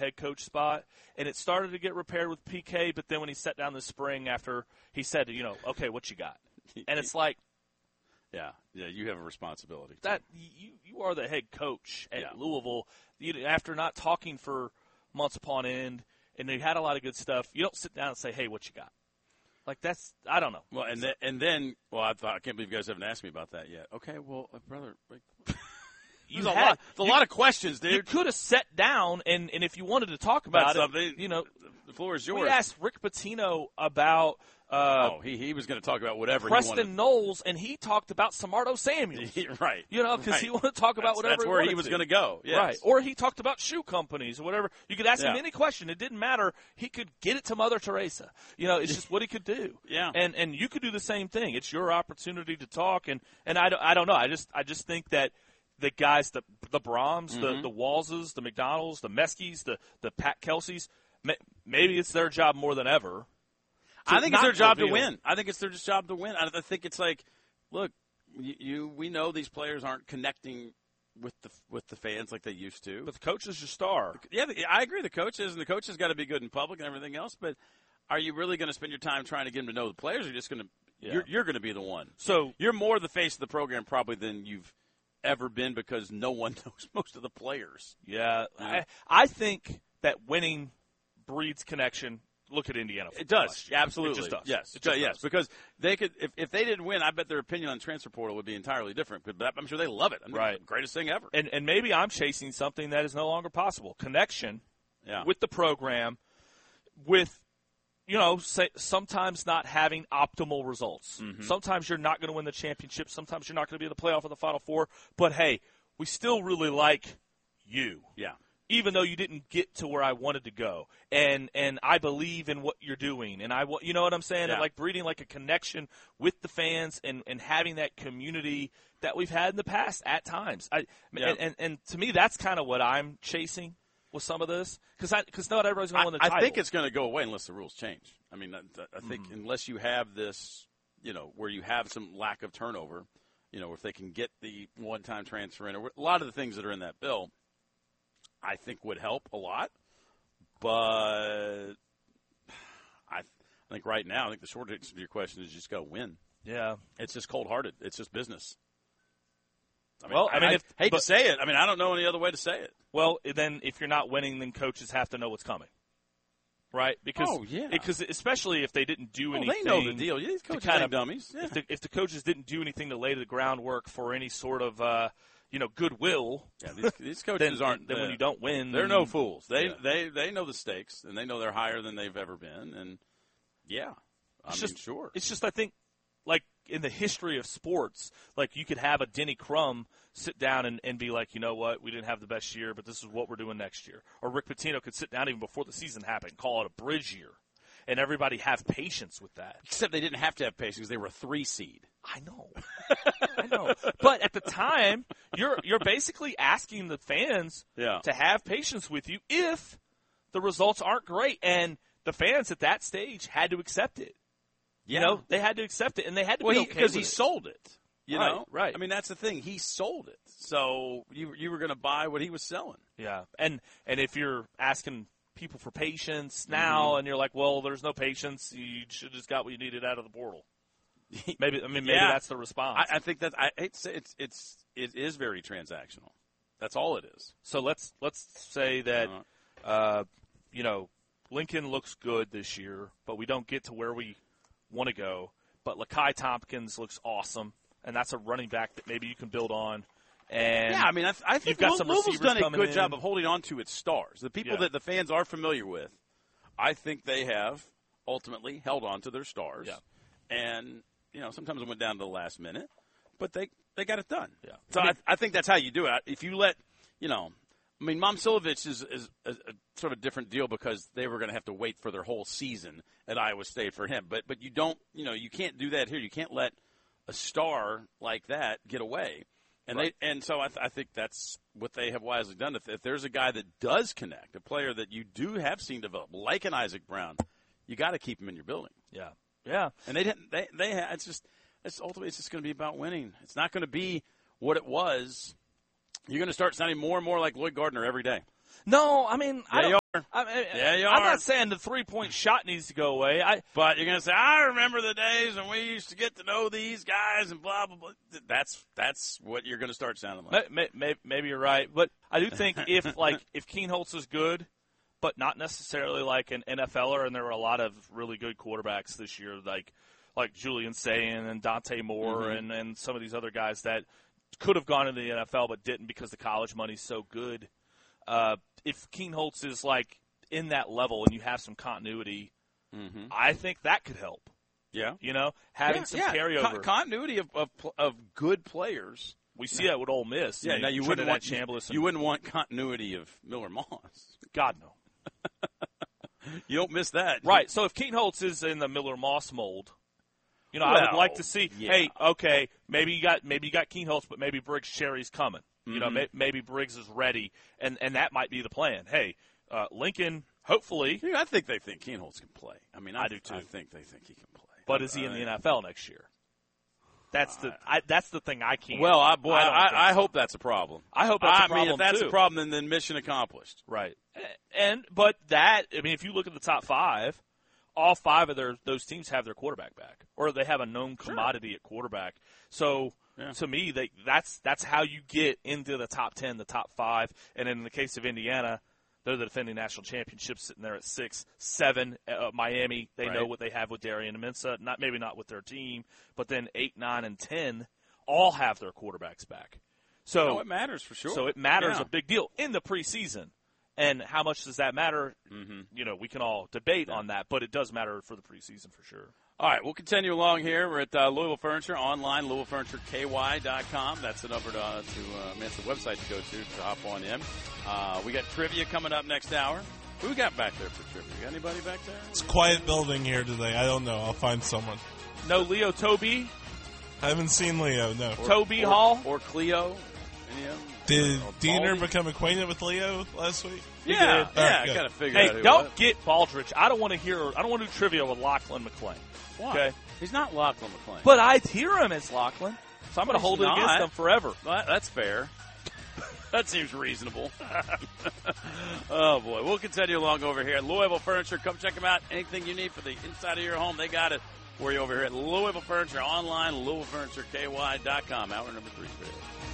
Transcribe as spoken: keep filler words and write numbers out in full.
head coach spot, and it started to get repaired with P K, but then when he sat down this spring after he said, you know, okay, what you got? And it's like, yeah, yeah, you have a responsibility. That you you are the head coach at yeah. Louisville. You, after not talking for months upon end, and they had a lot of good stuff, you don't sit down and say, hey, what you got? Like, that's, I don't know. Well, and, so, then, and then, well, I thought, I can't believe you guys haven't asked me about that yet. Okay, well, uh, brother, like, you there's, had, a, lot, there's you, a lot of questions, dude. You could have sat down, and, and if you wanted to talk about, about something, it, you know, the floor is yours. We asked Rick Pitino about uh, oh, he he was going to talk about whatever Preston he wanted. Knowles, and he talked about Samardo Samuels. right. You know, because right. he wanted to talk about that's, whatever That's he where he was to. going to go. Yes. Right. Or he talked about shoe companies or whatever. You could ask yeah. him any question. It didn't matter. He could get it to Mother Teresa. You know, it's just what he could do. Yeah. And and you could do the same thing. It's your opportunity to talk. And, and I, don't, I don't know. I just I just think that the guys, the the Brahms, mm-hmm. the, the Walzes, the McDonald's, the Meskys, the, the Pat Kelseys, maybe it's their job more than ever. I think it's their job reveal. to win. I think it's their job to win. I think it's like, look, you, you we know these players aren't connecting with the with the fans like they used to. But the coach is your star. Yeah, I agree. The coach is, and the coach has got to be good in public and everything else. But are you really going to spend your time trying to get them to know the players? Or are you just going to yeah. you're, you're going to be the one? So you're more the face of the program probably than you've ever been because no one knows most of the players. Yeah, yeah. I, I think that winning breeds connection. Look at Indiana. It does. Absolutely. It just does. Yes. It just yes. does. Because they could, if, if they didn't win, I bet their opinion on transfer portal would be entirely different. But I'm sure they love it. I mean, right. It's the greatest thing ever. And and maybe I'm chasing something that is no longer possible. Connection yeah. with the program, with, you know, say, sometimes not having optimal results. Mm-hmm. Sometimes you're not going to win the championship. Sometimes you're not going to be in the playoff or the Final Four. But, hey, we still really like you. Yeah. Even though you didn't get to where I wanted to go, and and I believe in what you're doing, and I, you know what I'm saying, yeah. and like breeding like a connection with the fans, and, and having that community that we've had in the past at times. I yeah. and, and and to me, that's kind of what I'm chasing with some of this, because I because not everybody's going to win the I title. I think it's going to go away unless the rules change. I mean, I, I think mm-hmm. unless you have this, you know, where you have some lack of turnover, you know, if they can get the one-time transfer in, or a lot of the things that are in that bill. I think would help a lot, but I, I think right now, I think the short answer to your question is just go win. Yeah, it's just cold-hearted. It's just business. I mean, well, I mean, I, if, I hate but, to say it. I mean, I don't know any other way to say it. Well, then if you're not winning, then coaches have to know what's coming, right? Because oh yeah, because especially if they didn't do oh, anything, they know the deal. These coaches kind ain't of dummies. Yeah. If, the, if the coaches didn't do anything to lay the groundwork for any sort of uh, you know, goodwill. Yeah, these, these coaches then, aren't. Then uh, when you don't win, they're then, no fools. They yeah. they they know the stakes, and they know they're higher than they've ever been. And yeah, I it's mean, just sure. It's just I think, like in the history of sports, like you could have a Denny Crum sit down and, and be like, you know what, we didn't have the best year, but this is what we're doing next year. Or Rick Pitino could sit down even before the season happened, call it a bridge year, and everybody have patience with that. Except they didn't have to have patience because they were a three seed. I know, I know. But at the time, you're you're basically asking the fans yeah. to have patience with you if the results aren't great, and the fans at that stage had to accept it. Yeah. You know, they had to accept it, and they had to well, be he, okay because with he it. sold it. You right, know, right? I mean, that's the thing. He sold it, so you you were going to buy what he was selling. Yeah, and and if you're asking people for patience now, mm-hmm. and you're like, well, there's no patience, you should have just got what you needed out of the portal. Maybe I mean maybe yeah. that's the response. I, I think that I hate to say it's it's it is very transactional. That's all it is. So let's let's say that uh, uh, you know Lincoln looks good this year, but we don't get to where we want to go. But Lakai Tompkins looks awesome, and that's a running back that maybe you can build on. And yeah, I mean, I, I think got some Louisville's done a good in. job of holding on to its stars. The people yeah. that the fans are familiar with, I think they have ultimately held on to their stars. Yeah. And, you know, sometimes it went down to the last minute, but they, they got it done. Yeah. So I, mean, I, I think that's how you do it. If you let, you know, I mean, Momcilovic is, is a, a sort of a different deal because they were going to have to wait for their whole season at Iowa State for him. But but you don't, you know, you can't do that here. You can't let a star like that get away. And right. they and so I, th- I think that's what they have wisely done. If, if there's a guy that does connect, a player that you do have seen develop, like an Isaac Brown, you got to keep him in your building. Yeah, yeah. And they didn't. They they ha- it's just it's ultimately it's just going to be about winning. It's not going to be what it was. You're going to start sounding more and more like Lloyd Gardner every day. No, I mean, I Yeah, don't, you are. I mean, Yeah, you I'm are. not saying the three-point shot needs to go away. I But you're going to say, I remember the days when we used to get to know these guys and blah, blah, blah. That's that's what you're going to start sounding like. may, may, maybe you're right, but I do think if like if Kienholz is good, but not necessarily like an N F L er, and there were a lot of really good quarterbacks this year, like like Julian Sayin and Dante Moore Mm-hmm. and, and some of these other guys that could have gone into the N F L but didn't because the college money's so good. Uh, if Kienholz is like in that level and you have some continuity, Mm-hmm. I think that could help. Yeah. You know, having yeah, some yeah. carryover. Con- continuity of, of of good players. we see that with Ole Miss. Yeah, I mean, now you wouldn't Trinidad want Chambliss and- you wouldn't want continuity of Miller Moss. God no. You don't miss that. Right. So if Kienholz is in the Miller Moss mold, you know, I would Well, like to see. yeah. Hey, okay, maybe you got maybe you got Kienholz, but maybe Briggs Cherry's coming. You know, Mm-hmm. may, maybe Briggs is ready, and and that might be the plan. Hey, uh, Lincoln, hopefully, Dude, I think they think Kienholz can play. I mean, I, I do too. I think they think he can play. but is he in Uh, the N F L next year? That's the I, that's the thing I can't. Well, I, boy, I, don't I, think I so. hope that's a problem. I hope that's a I problem mean, if that's too. a problem, then, then mission accomplished. Right. And but that I mean, if you look at the top five, all five of their those teams have their quarterback back, or they have a known commodity at quarterback. So Yeah. to me, they that's that's how you get into the top ten, the top five. And in the case of Indiana, they're the defending national championships, sitting there at six, seven. Uh, Miami, they know Right. what they have with Darian Mensah. Not maybe not with their team, but then eight, nine, and ten all have their quarterbacks back. So No, it matters for sure. so it matters Yeah. a big deal in the preseason. And how much does that matter? Mm-hmm. You know, we can all debate on that, but it does matter for the preseason for sure. All right, we'll continue along here. We're at uh, Louisville Furniture online, Louisville Furniture K Y dot com. That's the number to, uh, to uh, that's the website to go to to hop on in. Uh, we got trivia coming up next hour. Who we got back there for trivia? You got anybody back there? It's a quiet building here today. I don't know. I'll find someone. No Leo Toby, I haven't seen Leo, no. Or- Toby or, Hall. or Cleo? Any of them? Did Or Diener Baldy? become acquainted with Leo last week? Yeah, did. yeah. All right, I good. got to figure out Hey, who don't it was. get Baldrige. I don't want to hear. I don't want to do trivia with Lachlan McClain. Why? Okay, He's not Lachlan McClain. but I hear him as Lachlan, so I'm going to He's hold it not. against him forever. Well, that's fair. That seems reasonable. Oh, boy. We'll continue along over here at Louisville Furniture. Come check them out. Anything you need for the inside of your home, they got it for you over here at Louisville Furniture online, Louisville Furniture K Y dot com. Hour number three.